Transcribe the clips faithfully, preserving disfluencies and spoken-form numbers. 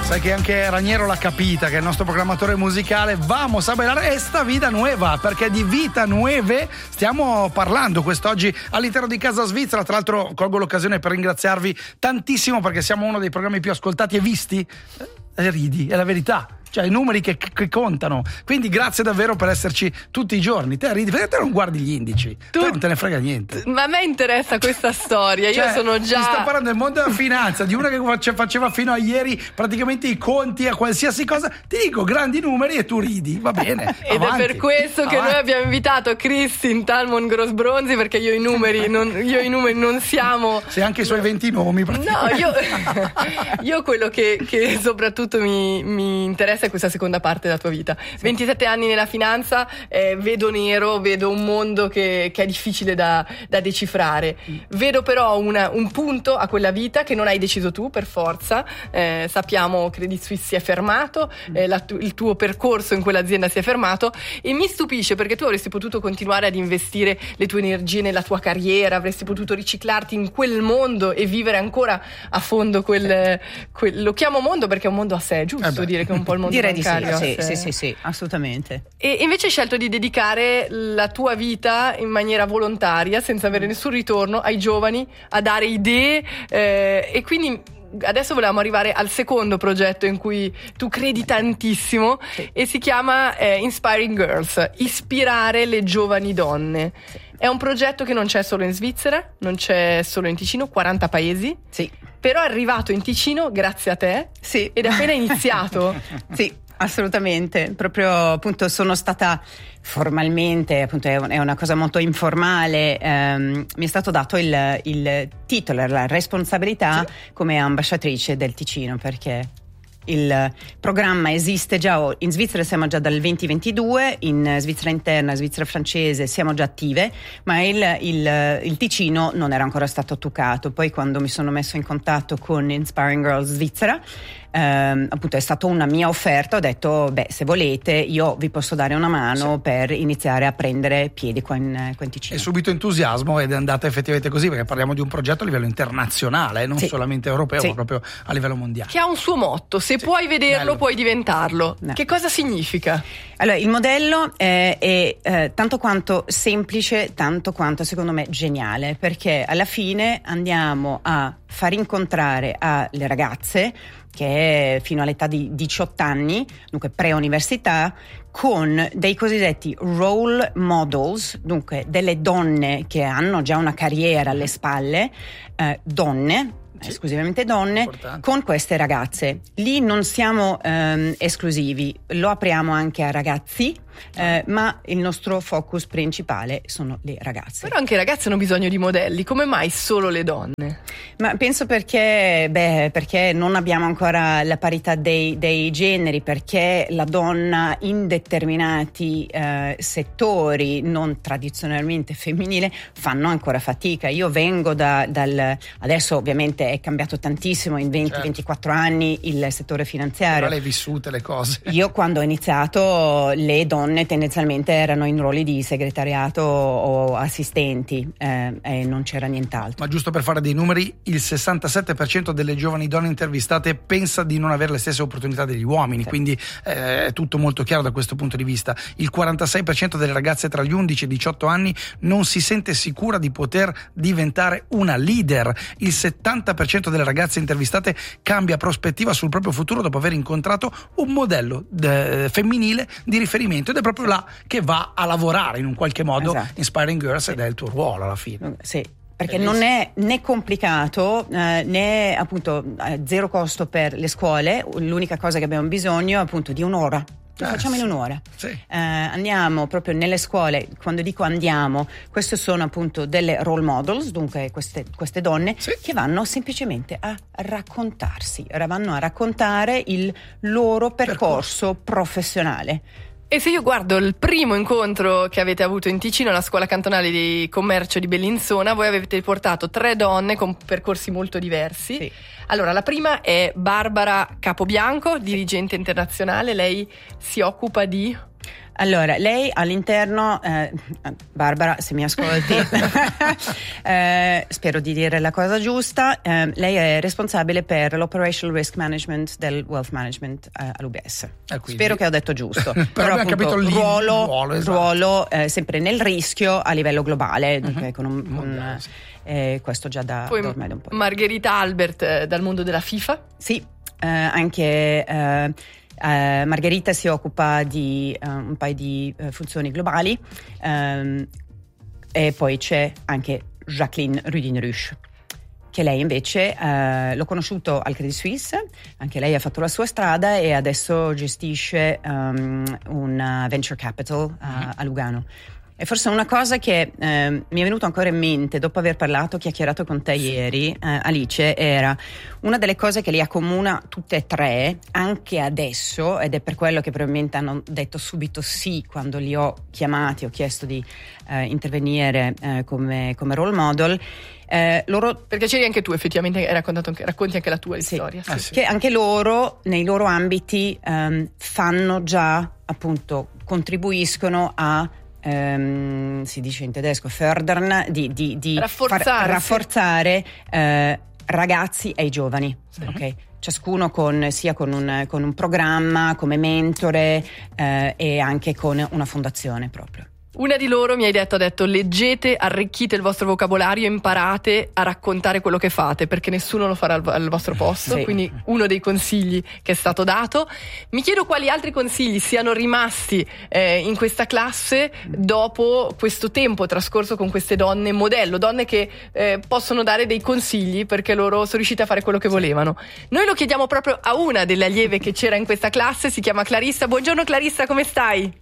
Sai che anche Raniero l'ha capita, che è il nostro programmatore musicale. Vamos a bailar esta vida nueva, perché di vita nuove stiamo parlando quest'oggi all'interno di Casa Svizzera. Tra l'altro colgo l'occasione per ringraziarvi tantissimo, perché siamo uno dei programmi più ascoltati e visti. E ridi, è la verità. Cioè i numeri che, che contano. Quindi grazie davvero per esserci tutti i giorni. Te ridi, perché te non guardi gli indici? Tu te non te ne frega niente. Ma a me interessa questa storia. Cioè, io sono già. Ti sto parlando del mondo della finanza, di una che faceva fino a ieri praticamente i conti a qualsiasi cosa. Ti dico grandi numeri e tu ridi. Va bene. Ed avanti, è per questo avanti. che noi abbiamo invitato Kristin Talmon Grosbronzi, perché io i numeri non, io i numeri non siamo. Se anche i suoi venti nomi. No, io, io quello che, che soprattutto mi, mi interessa è questa seconda parte della tua vita. Sì. ventisette anni nella finanza, eh, vedo nero, vedo un mondo che, che è difficile da, da decifrare. Mm. Vedo però una, un punto a quella vita che non hai deciso tu per forza. Eh, sappiamo Credit Suisse si è fermato, mm. eh, la, il tuo percorso in quell'azienda si è fermato, e mi stupisce perché tu avresti potuto continuare ad investire le tue energie nella tua carriera, avresti potuto riciclarti in quel mondo e vivere ancora a fondo quel, quel lo chiamo mondo perché è un mondo a sé, giusto eh dire che è un po' il mondo direi bancario. Sì, sì, sì, sì, assolutamente. E invece hai scelto di dedicare la tua vita in maniera volontaria, senza avere nessun ritorno, ai giovani, a dare idee, eh, e quindi adesso volevamo arrivare al secondo progetto in cui tu credi tantissimo, sì. E si chiama eh, Inspiring Girls, ispirare le giovani donne. Sì. È un progetto che non c'è solo in Svizzera, non c'è solo in Ticino, quaranta paesi. Sì. Però è arrivato in Ticino grazie a te. Sì. Ed è appena iniziato. Sì. Assolutamente, proprio appunto sono stata formalmente, appunto è una cosa molto informale, ehm, mi è stato dato il, il titolo, la responsabilità, sì, come ambasciatrice del Ticino, perché il programma esiste già in Svizzera, siamo già dal venti ventidue, in Svizzera interna, Svizzera francese siamo già attive, ma il, il, il Ticino non era ancora stato toccato. Poi quando mi sono messo in contatto con Inspiring Girls Svizzera, ehm, appunto è stata una mia offerta, ho detto beh, se volete io vi posso dare una mano, sì, per iniziare a prendere piedi qua in, qua in Ticino. E subito entusiasmo, ed è andata effettivamente così, perché parliamo di un progetto a livello internazionale, non, sì, solamente europeo, sì, ma proprio a livello mondiale. Che ha un suo motto: se Se puoi vederlo, bello, puoi diventarlo. No. Che cosa significa? Allora, il modello è, è eh, tanto quanto semplice, tanto quanto secondo me geniale, perché alla fine andiamo a far incontrare alle ragazze, che è fino all'età di diciotto anni, dunque pre-università, con dei cosiddetti role models, dunque delle donne che hanno già una carriera alle spalle, eh, donne, sì, esclusivamente donne, importante, con queste ragazze. Lì non siamo ehm, esclusivi, lo apriamo anche a ragazzi, eh, ma il nostro focus principale sono le ragazze. Però anche i ragazzi hanno bisogno di modelli, come mai solo le donne? Ma penso perché, beh, perché non abbiamo ancora la parità dei, dei generi, perché la donna in determinati eh, settori non tradizionalmente femminile fanno ancora fatica. Io vengo da, dal, adesso ovviamente è cambiato tantissimo in venti ventiquattro certo. anni il settore finanziario. Però le hai vissute le cose. Io quando ho iniziato le donne tendenzialmente erano in ruoli di segretariato o assistenti, eh, e non c'era nient'altro. Ma giusto per fare dei numeri, il sessantasette per cento delle giovani donne intervistate pensa di non avere le stesse opportunità degli uomini, sì, quindi eh, è tutto molto chiaro da questo punto di vista. Il quarantasei per cento delle ragazze tra gli undici e i diciotto anni non si sente sicura di poter diventare una leader. Il settanta per cento delle ragazze intervistate cambia prospettiva sul proprio futuro dopo aver incontrato un modello de- femminile di riferimento, ed è proprio là che va a lavorare in un qualche modo, esatto, Inspiring Girls, sì, ed è il tuo ruolo alla fine. Sì, perché non è né complicato eh, né appunto eh, zero costo per le scuole. L'unica cosa che abbiamo bisogno è appunto di un'ora. Lo facciamo in un'ora. Sì. Eh, andiamo proprio nelle scuole. Quando dico andiamo, queste sono appunto delle role models, dunque queste, queste donne, sì, che vanno semplicemente a raccontarsi, vanno a raccontare il loro percorso, percorso. professionale. E se io guardo il primo incontro che avete avuto in Ticino, alla scuola cantonale di commercio di Bellinzona, voi avete portato tre donne con percorsi molto diversi. Sì. Allora, la prima è Barbara Capobianco, dirigente internazionale. Lei si occupa di... Allora, lei all'interno, eh, Barbara, se mi ascolti, eh, spero di dire la cosa giusta, eh, lei è responsabile per l'Operational Risk Management del Wealth Management eh, all'U B S. Eh, spero che ho detto giusto. Però, Però abbiamo appunto, capito lì ruolo, il ruolo, esatto. ruolo eh, sempre nel rischio a livello globale, uh-huh. dunque con un, Mondiale, un sì. eh, questo già da, Poi da ormai da un po'. Margherita Albert eh, dal mondo della FIFA. Sì, eh, anche... Eh, Uh, Margherita si occupa di uh, un paio di uh, funzioni globali, um, e poi c'è anche Jacqueline Rudin-Rusch, che lei invece uh, l'ho conosciuto al Credit Suisse, anche lei ha fatto la sua strada e adesso gestisce um, un venture capital uh, mm-hmm. a Lugano. E forse una cosa che eh, mi è venuto ancora in mente dopo aver parlato, chiacchierato con te ieri, eh, Alice, era una delle cose che li accomuna tutte e tre, anche adesso, ed è per quello che probabilmente hanno detto subito sì quando li ho chiamati, ho chiesto di eh, intervenire eh, come, come role model. Eh, loro, perché c'eri anche tu, effettivamente hai raccontato anche, racconti anche la tua sì, storia eh, sì. sì. Che anche loro nei loro ambiti um, fanno già, appunto, contribuiscono a Um, si dice in tedesco fördern, di, di, di rafforzare, far, rafforzare sì. eh, ragazzi e giovani, sì. Okay? Ciascuno con, sia con un, con un programma come mentore eh, e anche con una fondazione proprio. Una di loro mi hai detto, ha detto leggete, arricchite il vostro vocabolario, imparate a raccontare quello che fate, perché nessuno lo farà al, al vostro posto, sì. Quindi uno dei consigli che è stato dato. Mi chiedo quali altri consigli siano rimasti eh, in questa classe dopo questo tempo trascorso con queste donne modello, donne che eh, possono dare dei consigli perché loro sono riuscite a fare quello che volevano. Noi lo chiediamo proprio a una delle allieve che c'era in questa classe, si chiama Clarissa. Buongiorno Clarissa, come stai?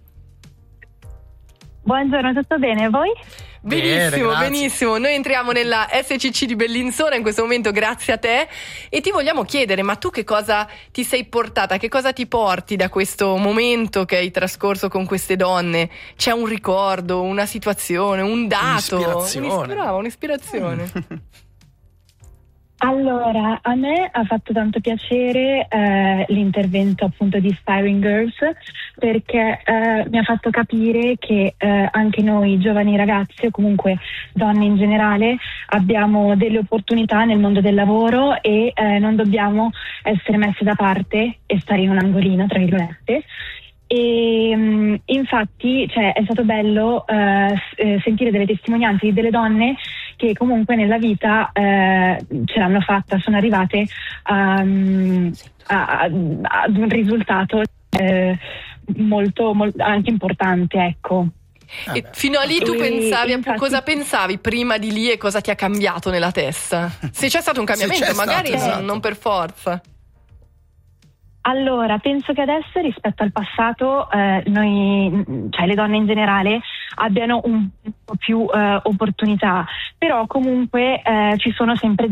Buongiorno, tutto bene, voi? Benissimo, bene, benissimo. Noi entriamo nella S C C di Bellinzona in questo momento grazie a te e ti vogliamo chiedere, ma tu che cosa ti sei portata, che cosa ti porti da questo momento che hai trascorso con queste donne? C'è un ricordo, una situazione, un dato? Un'ispirazione. Brava, un'ispirazione. Allora, a me ha fatto tanto piacere eh, l'intervento appunto di Inspiring Girls, perché eh, mi ha fatto capire che eh, anche noi giovani ragazzi o comunque donne in generale abbiamo delle opportunità nel mondo del lavoro e eh, non dobbiamo essere messe da parte e stare in un angolino, tra virgolette. E mh, infatti cioè, è stato bello eh, sentire delle testimonianze di delle donne che comunque nella vita eh, ce l'hanno fatta, sono arrivate um, a, a, ad un risultato eh, molto, molto anche importante, ecco. E fino a lì tu pensavi, e infatti, cosa pensavi prima di lì e cosa ti ha cambiato nella testa? Se c'è stato un cambiamento, magari stato, esatto. non per forza. Allora, penso che adesso rispetto al passato eh, noi, cioè le donne in generale, abbiano un po' più eh, opportunità, però comunque eh, ci sono sempre